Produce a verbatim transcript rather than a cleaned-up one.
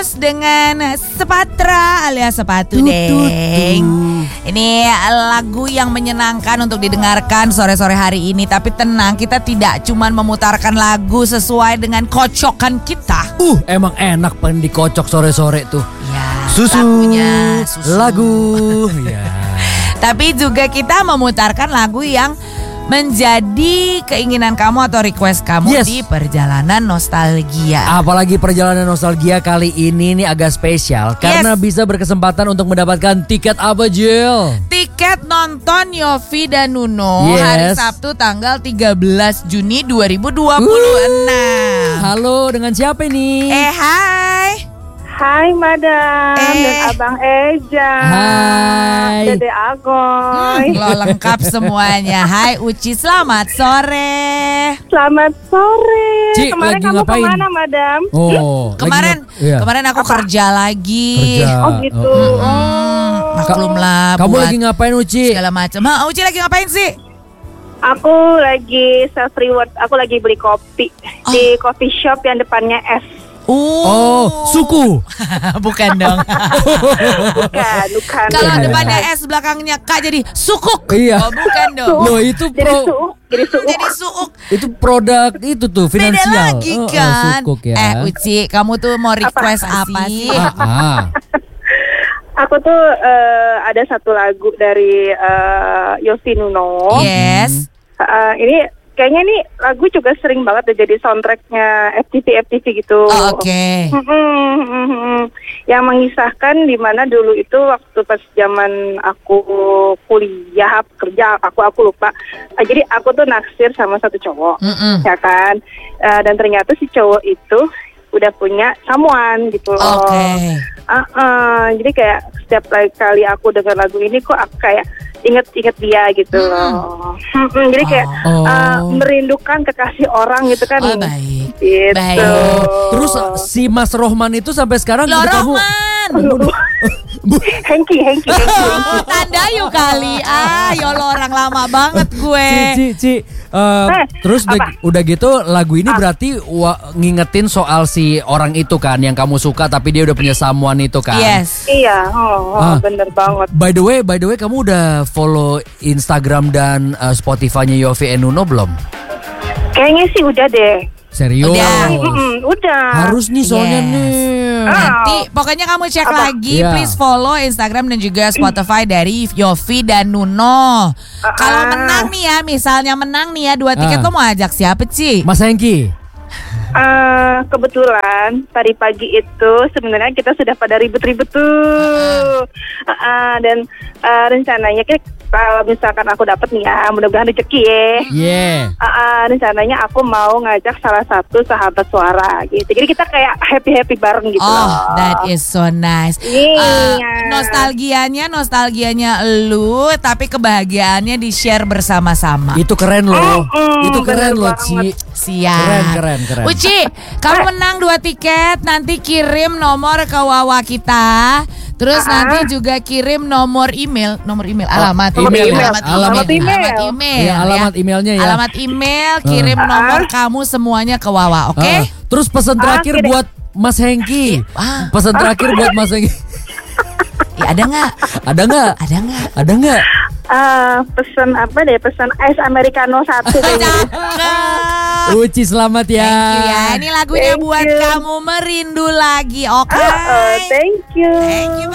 dengan Sepatra alias sepatu deng. Ini lagu yang menyenangkan untuk didengarkan sore-sore hari ini. Tapi tenang, kita tidak cuma memutarkan lagu sesuai dengan kocokan kita. Uh, emang enak pengen dikocok sore-sore tuh. Ya, Susu, lagunya susu. lagu. Ya. Tapi juga kita memutarkan lagu yang menjadi keinginan kamu atau request kamu Yes. di perjalanan nostalgia. Apalagi perjalanan nostalgia kali ini nih agak spesial karena bisa berkesempatan untuk mendapatkan tiket apa, Jill? Tiket nonton Yovie dan Nuno Yes. hari Sabtu tanggal tiga belas Juni dua ribu dua puluh enam. Halo, dengan siapa ini? Eh hai. Hai Madam Eh. dan Abang Eja. Hai. Dede Agoy. Hmm, lo lengkap semuanya. Hai Uci, selamat sore. Selamat sore. Ci, Kemarin lagi kamu ngapain? kemana Madam? Oh, lagi Kemarin ngap- iya. kemarin aku kerja lagi. Kerja. Oh gitu. Oh. Hmm, maklum lah Kamu buat lagi ngapain, Uci? segala macam. Ma, Uci lagi ngapain sih? Aku lagi self reward. Aku lagi beli kopi di coffee shop yang depannya S. Uh. Oh, suku. Bukan dong. Bukan, bukan. Kalau Bukan. depannya S belakangnya K jadi sukuk. Iya. Oh, bukan dong. Loh, itu Jadi pro suuk, jadi suuk. Jadi suuk. itu produk itu tuh Beda finansial. lagi Oh, oh, kan. sukuk ya. Eh Uci, kamu tuh mau request apa, Apa sih? Ah, ah. Aku tuh eh, ada satu lagu dari eh, Yovie Nuno. Yes. Eh, ini kayaknya nih lagu juga sering banget ya jadi soundtracknya F T V F T V gitu. Oh, oke. Mm-mm, mm-mm. Yang mengisahkan di mana dulu itu waktu pas zaman aku kuliah kerja aku aku lupa. Ah, jadi aku tuh naksir sama satu cowok, Mm-mm. ya kan. Eh, dan ternyata si cowok itu udah punya someone gitu loh. Oke. Ah, ah, jadi kayak setiap kali aku dengar lagu ini kok aku kayak inget-inget dia gitu loh. Hmm, hmm, jadi kayak Oh. ah, merindukan kekasih orang gitu kan. Oh, baik. Gitu. Baik. Oh, terus si Mas Rohman itu sampai sekarang Lo udah kamu Rohman. Hengki, Hengki, Hengki. Oh, tanda yuk kali. Ah, ya Allah, orang lama banget gue. Ci, Ci, Ci. Eh, Eh, terus udah, apa? udah gitu lagu ini berarti wa, ngingetin soal si orang itu kan yang kamu suka tapi dia udah punya someone itu kan. Yes. Iya, oh, oh, Ah. bener banget. By the way, by the way kamu udah follow Instagram dan eh, Spotify-nya Yovie and Nuno belum? Kayaknya sih udah deh. Serius? Udah. Mm-mm, udah. Harus nih soalnya Yes. nih. Nanti pokoknya kamu cek Apa? lagi, Iya. please follow Instagram dan juga Spotify dari Yovie dan Nuno. Kalau menang nih ya, misalnya menang nih ya dua tiket, Ah. lo mau ajak siapa Ci? Mas Hengki. Eh, kebetulan tadi pagi itu sebenarnya kita sudah pada ribet-ribet tuh. Eh, eh, dan eh, rencananya kayak kalau misalkan aku dapat nih ya, mudah-mudahan rezeki ya. Yeah. Uh, uh, rencananya aku mau ngajak salah satu sahabat suara gitu. Jadi kita kayak happy-happy bareng gitu Oh, loh. that is so nice. Iya. Uh, nostalgianya, nostalgianya lu, tapi kebahagiaannya di share bersama-sama. Itu keren loh. Mm-mm, Itu keren bener loh, banget. Ci. Siap. Keren, keren, keren. Uci, kamu menang dua tiket. Nanti kirim nomor ke Wawa kita. Terus Ah. nanti juga kirim nomor email, nomor email, alamat, email ya, alamat, alamat email, email. alamat email, Iya, alamat emailnya ya. Alamat email, kirim nomor kamu semuanya ke Wawa, oke? Ah, terus pesan terakhir Oke deh. buat Mas Hengki. Ah. Pesan terakhir buat Mas Hengki. Ya, ada nggak? Ada nggak? Ada nggak? Ada nggak? Eh, pesan apa deh? Pesan ice americano satu kayaknya. Cakep. Uci selamat ya. Thank you ya. Ini lagunya Thank buat you. kamu merindu lagi, oke? Oh, thank you. Thank you.